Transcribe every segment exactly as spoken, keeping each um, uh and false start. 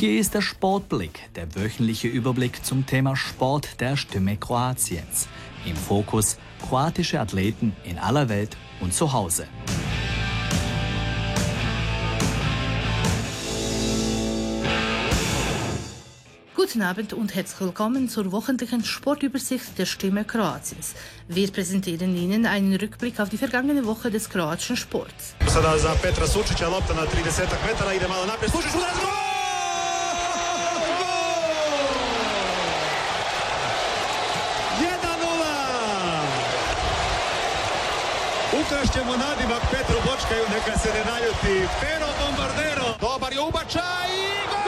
Hier ist der Sportblick, der wöchentliche Überblick zum Thema Sport der Stimme Kroatiens. Im Fokus kroatische Athleten in aller Welt und zu Hause. Guten Abend und herzlich willkommen zur wöchentlichen Sportübersicht der Stimme Kroatiens. Wir präsentieren Ihnen einen Rückblick auf die vergangene Woche des kroatischen Sports. Sada za Petra Sučića, lopta na trideset metara, ide malo naprijed, Sučić udarac, gol! jedan nula! Ukrašće mu nadimak Petru Bočkaju, neka se ne naljuti. Pero Bombardero, dobar je ubačaj i gol!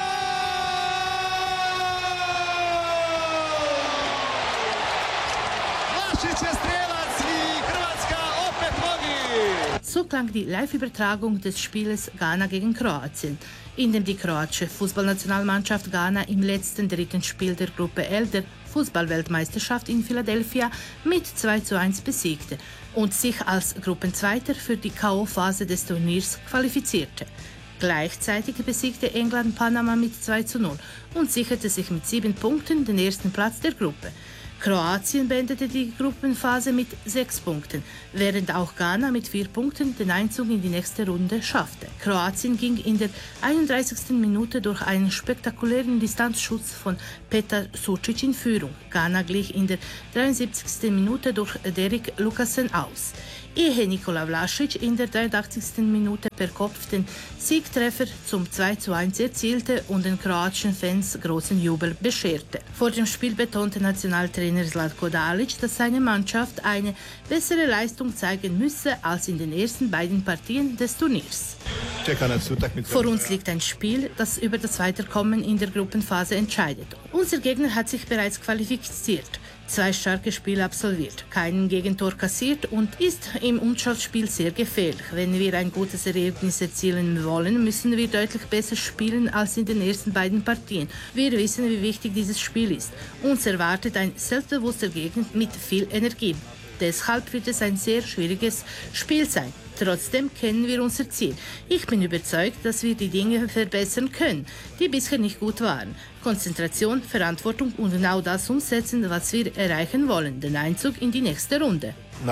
So klang die Live-Übertragung des Spieles Ghana gegen Kroatien, in dem die kroatische Fußballnationalmannschaft Ghana im letzten dritten Spiel der Gruppe L der Fußballweltmeisterschaft in Philadelphia mit zwei zu eins besiegte und sich als Gruppenzweiter für die K O-Phase des Turniers qualifizierte. Gleichzeitig besiegte England Panama mit zwei zu null und sicherte sich mit sieben Punkten den ersten Platz der Gruppe. Kroatien beendete die Gruppenphase mit sechs Punkten, während auch Ghana mit vier Punkten den Einzug in die nächste Runde schaffte. Kroatien ging in der einunddreißigsten Minute durch einen spektakulären Distanzschuss von Petar Sučić in Führung. Ghana glich in der dreiundsiebzigsten Minute durch Derek Lucassen aus, ehe Nikola Vlašić in der dreiundachtzigsten Minute per Kopf den Siegtreffer zum zwei zu eins erzielte und den kroatischen Fans großen Jubel bescherte. Vor dem Spiel betonte Nationaltrainer Zlatko Dalić, dass seine Mannschaft eine bessere Leistung zeigen müsse als in den ersten beiden Partien des Turniers. Vor uns liegt ein Spiel, das über das Weiterkommen in der Gruppenphase entscheidet. Unser Gegner hat sich bereits qualifiziert, zwei starke Spiele absolviert, kein Gegentor kassiert und ist im Unschaltspiel sehr gefährlich. Wenn wir ein gutes Ergebnis erzielen wollen, müssen wir deutlich besser spielen als in den ersten beiden Partien. Wir wissen, wie wichtig dieses Spiel ist. Uns erwartet ein selbstbewusster Gegner mit viel Energie. Deshalb wird es ein sehr schwieriges Spiel sein. Trotzdem kennen wir unser Ziel. Ich bin überzeugt, dass wir die Dinge verbessern können, die bisher nicht gut waren. Konzentration, Verantwortung und genau das umsetzen, was wir erreichen wollen, den Einzug in die nächste Runde.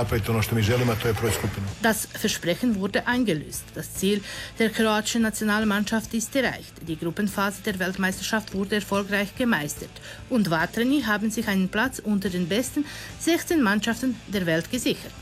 Das Versprechen wurde eingelöst. Das Ziel der kroatischen Nationalmannschaft ist erreicht. Die Gruppenphase der Weltmeisterschaft wurde erfolgreich gemeistert und Vatreni haben sich einen Platz unter den besten sechzehn Mannschaften der Welt gesichert.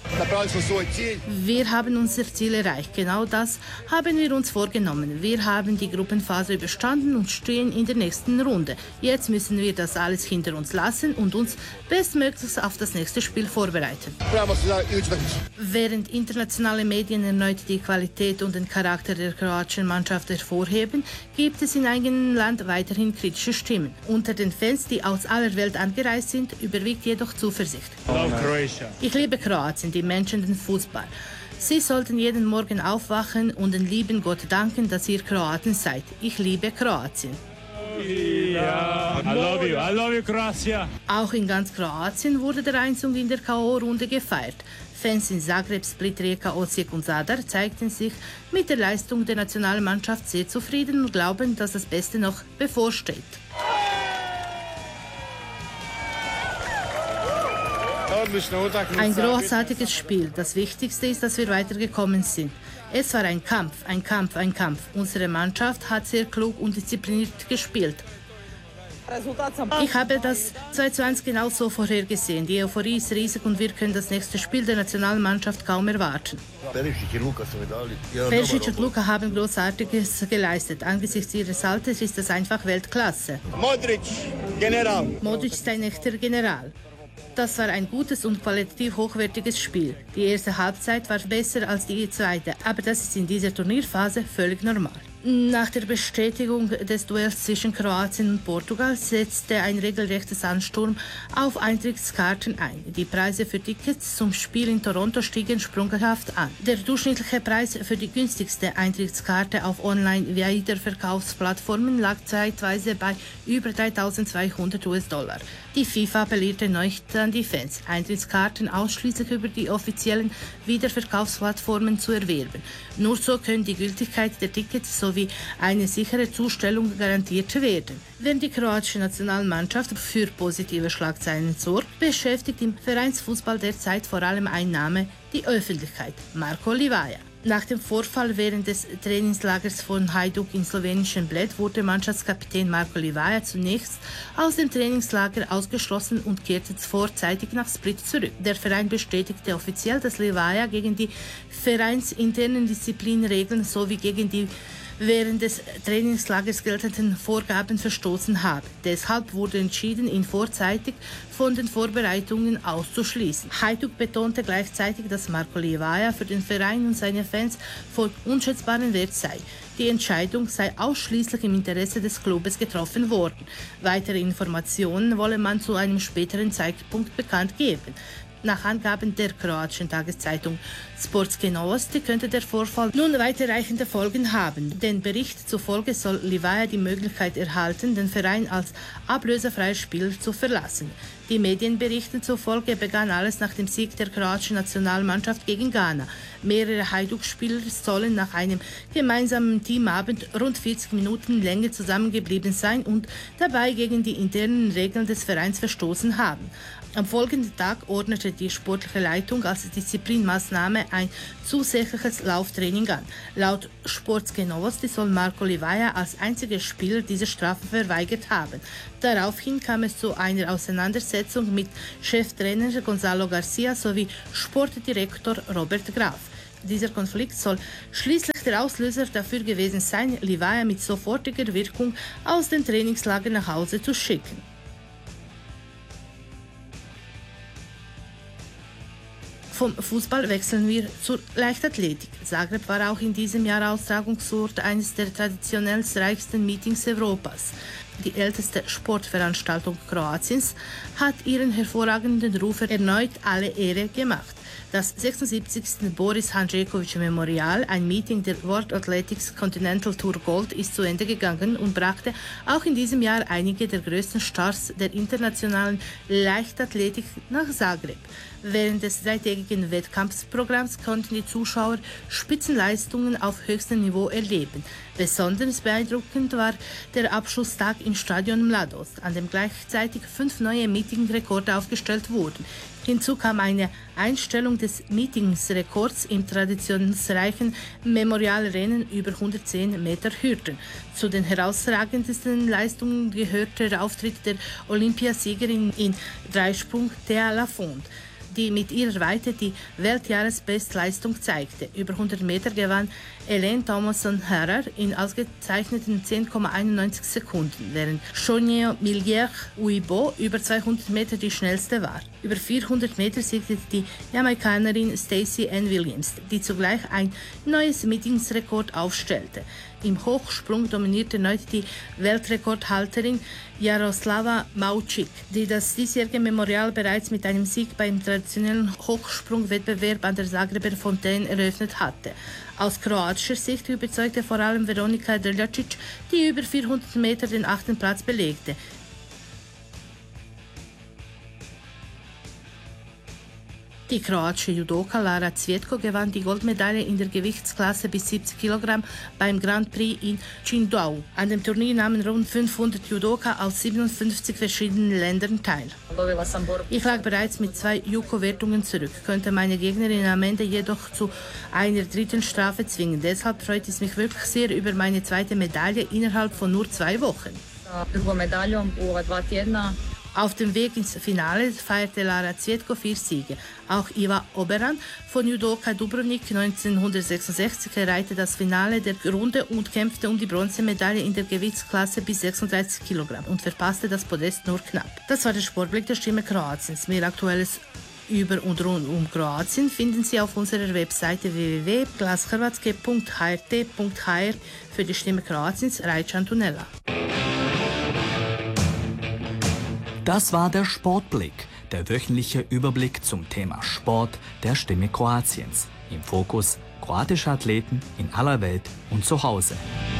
Wir haben unser Ziel erreicht. Genau das haben wir uns vorgenommen. Wir haben die Gruppenphase überstanden und stehen in der nächsten Runde. Jetzt müssen wir das alles hinter uns lassen und uns bestmöglich auf das nächste Spiel vorbereiten. Während internationale Medien erneut die Qualität und den Charakter der kroatischen Mannschaft hervorheben, gibt es in eigenem Land weiterhin kritische Stimmen. Unter den Fans, die aus aller Welt angereist sind, überwiegt jedoch Zuversicht. Ich liebe Kroatien, die Menschen den Fußball. Sie sollten jeden Morgen aufwachen und den lieben Gott danken, dass ihr Kroaten seid. Ich liebe Kroatien. Yeah, I love you. I love you, Croatia. Auch in ganz Kroatien wurde der Einzug in der K O-Runde gefeiert. Fans in Zagreb, Split, Rijeka, Osijek und Zadar zeigten sich mit der Leistung der Nationalmannschaft sehr zufrieden und glauben, dass das Beste noch bevorsteht. Ein großartiges Spiel. Das Wichtigste ist, dass wir weitergekommen sind. Es war ein Kampf, ein Kampf, ein Kampf. Unsere Mannschaft hat sehr klug und diszipliniert gespielt. Ich habe das zwei zu eins genauso vorhergesehen. Die Euphorie ist riesig und wir können das nächste Spiel der Nationalmannschaft kaum erwarten. Perisic und Luka haben Großartiges geleistet. Angesichts ihres Alters ist das einfach Weltklasse. Modric, General. Modric ist ein echter General. Das war ein gutes und qualitativ hochwertiges Spiel. Die erste Halbzeit war besser als die zweite, aber das ist in dieser Turnierphase völlig normal. Nach der Bestätigung des Duells zwischen Kroatien und Portugal setzte ein regelrechtes Ansturm auf Eintrittskarten ein. Die Preise für Tickets zum Spiel in Toronto stiegen sprunghaft an. Der durchschnittliche Preis für die günstigste Eintrittskarte auf Online-Wiederverkaufsplattformen lag zeitweise bei über dreitausendzweihundert US-Dollar. Die FIFA appellierte erneut an die Fans, Eintrittskarten ausschließlich über die offiziellen Wiederverkaufsplattformen zu erwerben. Nur so können die Gültigkeit der Tickets so sowie eine sichere Zustellung garantiert werden. Während die kroatische Nationalmannschaft für positive Schlagzeilen sorgt, beschäftigt im Vereinsfußball derzeit vor allem ein Name die Öffentlichkeit: Marko Livaja. Nach dem Vorfall während des Trainingslagers von Hajduk im slowenischen Bled wurde Mannschaftskapitän Marko Livaja zunächst aus dem Trainingslager ausgeschlossen und kehrte vorzeitig nach Split zurück. Der Verein bestätigte offiziell, dass Livaja gegen die vereinsinternen Disziplinregeln sowie gegen die während des Trainingslagers geltenden Vorgaben verstoßen habe. Deshalb wurde entschieden, ihn vorzeitig von den Vorbereitungen auszuschließen. Hajduk betonte gleichzeitig, dass Marko Livaja für den Verein und seine Fans von unschätzbarem Wert sei. Die Entscheidung sei ausschließlich im Interesse des Clubes getroffen worden. Weitere Informationen wolle man zu einem späteren Zeitpunkt bekannt geben. Nach Angaben der kroatischen Tageszeitung Sportske Novosti könnte der Vorfall nun weiterreichende Folgen haben. Den Bericht zufolge soll Livaja die Möglichkeit erhalten, den Verein als ablösefreier Spieler zu verlassen. Die Medienberichten zufolge begann alles nach dem Sieg der kroatischen Nationalmannschaft gegen Ghana. Mehrere Hajduk-Spieler sollen nach einem gemeinsamen Teamabend rund vierzig Minuten länger zusammengeblieben sein und dabei gegen die internen Regeln des Vereins verstoßen haben. Am folgenden Tag ordnete die sportliche Leitung als Disziplinmaßnahme ein zusätzliches Lauftraining an. Laut Sportske Novosti soll Marko Livaja als einziger Spieler diese Strafe verweigert haben. Daraufhin kam es zu einer Auseinandersetzung mit Cheftrainer Gonzalo Garcia sowie Sportdirektor Robert Graf. Dieser Konflikt soll schließlich der Auslöser dafür gewesen sein, Livaja mit sofortiger Wirkung aus dem Trainingslager nach Hause zu schicken. Vom Fußball wechseln wir zur Leichtathletik. Zagreb war auch in diesem Jahr Austragungsort eines der traditionell reichsten Meetings Europas. Die älteste Sportveranstaltung Kroatiens hat ihren hervorragenden Ruf erneut alle Ehre gemacht. Das sechsundsiebzigste Boris Handžeković Memorial, ein Meeting der World Athletics Continental Tour Gold, ist zu Ende gegangen und brachte auch in diesem Jahr einige der größten Stars der internationalen Leichtathletik nach Zagreb. Während des dreitägigen Wettkampfprogramms konnten die Zuschauer Spitzenleistungen auf höchstem Niveau erleben. Besonders beeindruckend war der Abschlusstag im Stadion Mladost, an dem gleichzeitig fünf neue Meetingrekorde aufgestellt wurden. Hinzu kam eine Einstellung des Meetingsrekords im traditionsreichen Memorialrennen über hundertzehn Meter Hürden. Zu den herausragendsten Leistungen gehörte der Auftritt der Olympiasiegerin in Dreisprung Thea Lafont, die mit ihrer Weite die Weltjahresbestleistung zeigte. Über hundert Meter gewann Elaine Thomasson-Herrer in ausgezeichneten zehn Komma einundneunzig Sekunden, während Shonye Miljer-Uibo über zweihundert Meter die schnellste war. Über vierhundert Meter siegte die Jamaikanerin Stacey Ann Williams, die zugleich ein neues Meetingsrekord aufstellte. Im Hochsprung dominierte erneut die Weltrekordhalterin Jaroslava Maučík, die das diesjährige Memorial bereits mit einem Sieg beim traditionellen Hochsprungwettbewerb an der Zagreber Fontäne eröffnet hatte. Aus kroatischer Sicht überzeugte vor allem Veronika Drljačić, die über vierhundert Meter den achten Platz belegte. Die kroatische Judoka Lara Cvjetko gewann die Goldmedaille in der Gewichtsklasse bis siebzig Kilogramm beim Grand Prix in Qingdao. An dem Turnier nahmen rund fünfhundert Judoka aus siebenundfünfzig verschiedenen Ländern teil. Ich lag bereits mit zwei Juko-Wertungen zurück, könnte meine Gegnerin am Ende jedoch zu einer dritten Strafe zwingen. Deshalb freut es mich wirklich sehr über meine zweite Medaille innerhalb von nur zwei Wochen. Auf dem Weg ins Finale feierte Lara Cvjetko vier Siege. Auch Iva Oberan von Judoka Dubrovnik neunzehnhundertsechsundsechzig erreichte das Finale der Runde und kämpfte um die Bronzemedaille in der Gewichtsklasse bis sechsunddreißig Kilogramm und verpasste das Podest nur knapp. Das war der Sportblick der Stimme Kroatiens. Mehr Aktuelles über und rund um Kroatien finden Sie auf unserer Webseite w w w punkt glashrvatske punkt h r t punkt h r. Für die Stimme Kroatiens, Rajca Antonella. Das war der Sportblick, der wöchentliche Überblick zum Thema Sport der Stimme Kroatiens. Im Fokus kroatische Athleten in aller Welt und zu Hause.